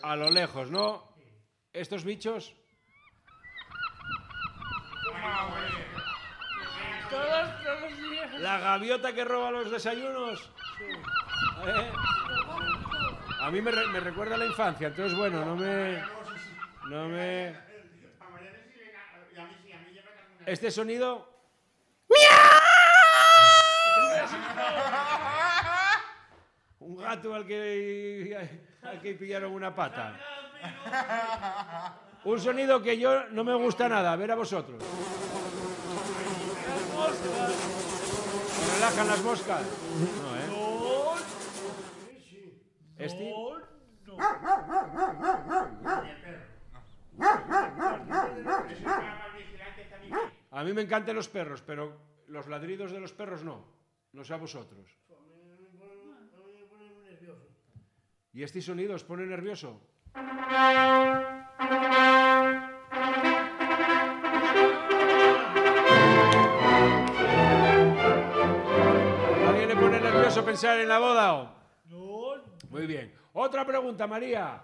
A lo lejos, ¿no? ¿Estos bichos? Todos los días. ¿La gaviota que roba los desayunos? A mí me recuerda a la infancia, entonces bueno, no me... ¿Este sonido? Un gato al que pillaron una pata. Un sonido que yo no me gusta nada, a ver a vosotros. ¿Me relajan las moscas? No, ¿eh? ¿Este? A mí me encantan los perros, pero los ladridos de los perros no. No sé a vosotros. ¿Y este sonido os pone nervioso? ¿Alguien le pone nervioso pensar en la boda o? No. Muy bien. Otra pregunta, María.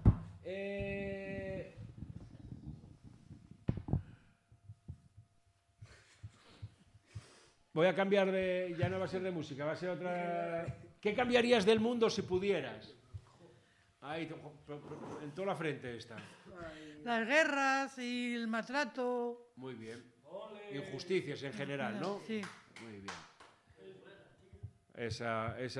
Voy a cambiar de... Ya no va a ser de música, va a ser otra... ¿Qué cambiarías del mundo si pudieras? Ahí, en toda la frente está. Las guerras y el maltrato. Muy bien. Injusticias en general, ¿no? Sí. Muy bien. Esa es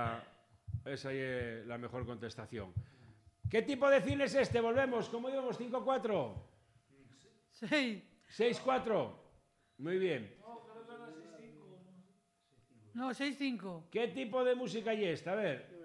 la mejor contestación. ¿Qué tipo de cine es este? Volvemos. ¿Cómo íbamos? ¿5-4? 6. 6-4. Muy bien. No, 6-5. ¿Qué tipo de música hay esta? A ver.